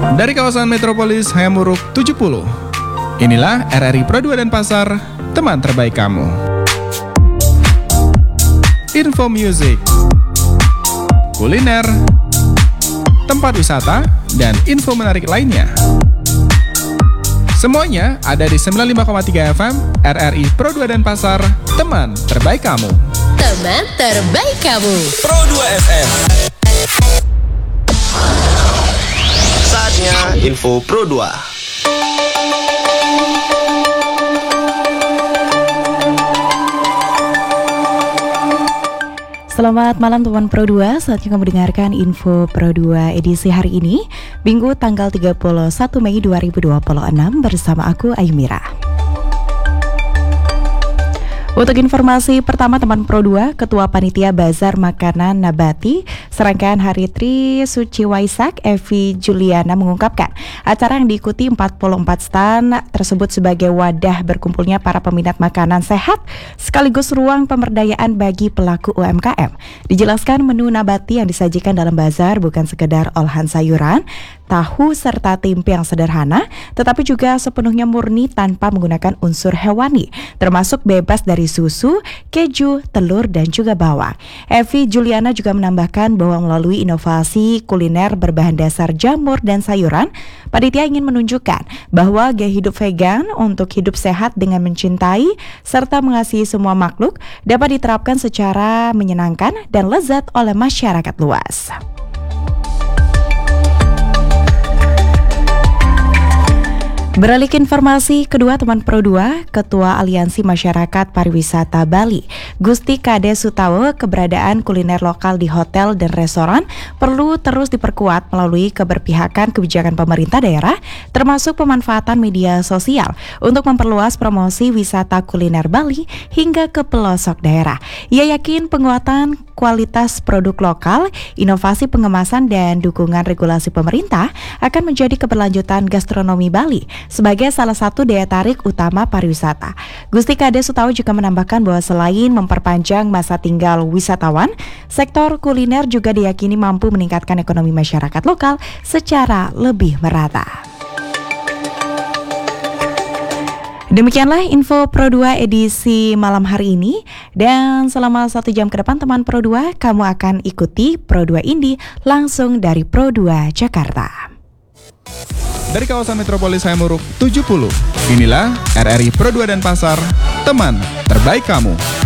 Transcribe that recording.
Dari kawasan Metropolis Hayamuruk 70. Inilah RRI Pro 2 Denpasar, teman terbaik kamu. Info music, kuliner, tempat wisata, dan info menarik lainnya. Semuanya ada di 95,3 FM RRI Pro 2 Denpasar, teman terbaik kamu. Teman terbaik kamu. Pro 2 FM. Saatnya info Pro 2. Selamat malam teman Pro 2, saatnya kamu dengarkan info Pro 2 edisi hari ini, Minggu tanggal 31 Mei 2026 bersama aku Aymira. Untuk informasi pertama teman Pro 2, Ketua Panitia Bazar Makanan Nabati Serangkaian Hari Tri Suci Waisak, Evi Juliana mengungkapkan acara yang diikuti 44 stand tersebut sebagai wadah berkumpulnya para peminat makanan sehat sekaligus ruang pemberdayaan bagi pelaku UMKM. Dijelaskan menu Nabati yang disajikan dalam bazar bukan sekedar olahan sayuran, tahu serta tempe yang sederhana, tetapi juga sepenuhnya murni tanpa menggunakan unsur hewani, termasuk bebas dari susu, keju, telur, dan juga bawang. Evi Juliana juga menambahkan bahwa melalui inovasi kuliner berbahan dasar jamur dan sayuran, panitia ingin menunjukkan bahwa gaya hidup vegan untuk hidup sehat dengan mencintai serta mengasihi semua makhluk dapat diterapkan secara menyenangkan dan lezat oleh masyarakat luas. Beralih ke informasi kedua teman Pro 2, Ketua Aliansi Masyarakat Pariwisata Bali, Gusti Kade Sutawa, keberadaan kuliner lokal di hotel dan restoran perlu terus diperkuat melalui keberpihakan kebijakan pemerintah daerah, termasuk pemanfaatan media sosial untuk memperluas promosi wisata kuliner Bali hingga ke pelosok daerah. Ia yakin penguatan kualitas produk lokal, inovasi pengemasan dan dukungan regulasi pemerintah akan menjadi keberlanjutan gastronomi Bali sebagai salah satu daya tarik utama pariwisata. Gusti Kade Sutawa juga menambahkan bahwa selain memperpanjang masa tinggal wisatawan, sektor kuliner juga diyakini mampu meningkatkan ekonomi masyarakat lokal secara lebih merata. Demikianlah info Pro 2 edisi malam hari ini, dan selama 1 jam ke depan teman Pro 2, kamu akan ikuti Pro 2 Indie langsung dari Pro 2 Jakarta. Dari kawasan Metropolis Hayamuruk 70, inilah RRI Pro 2 Denpasar, teman terbaik kamu.